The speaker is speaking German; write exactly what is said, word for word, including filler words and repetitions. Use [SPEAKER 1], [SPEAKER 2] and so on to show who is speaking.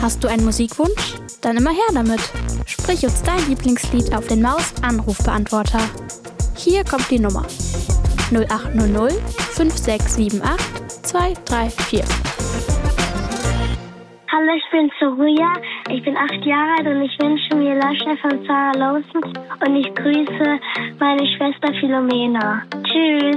[SPEAKER 1] Hast du einen Musikwunsch? Dann immer her damit. Sprich uns dein Lieblingslied auf den Maus-Anrufbeantworter. Hier kommt die Nummer: null acht null null fünf sechs sieben acht zwei drei vier.
[SPEAKER 2] Hallo, ich bin Soruya, ich bin acht Jahre alt und ich wünsche mir Lasche von Sarah Lawson und ich grüße meine Schwester Philomena. Tschüss.